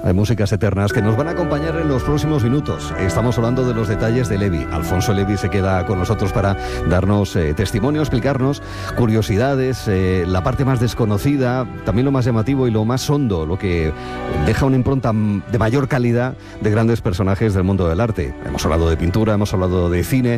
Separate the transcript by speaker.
Speaker 1: Hay músicas eternas que nos van a acompañar en los próximos minutos. Estamos hablando de los detalles de Levi. Alfonso Levi se queda con nosotros para darnos testimonio, explicarnos curiosidades, la parte más desconocida, también lo más llamativo y lo más hondo, lo que deja una impronta de mayor calidad de grandes personajes del mundo del arte. Hemos hablado de pintura, hemos hablado de cine,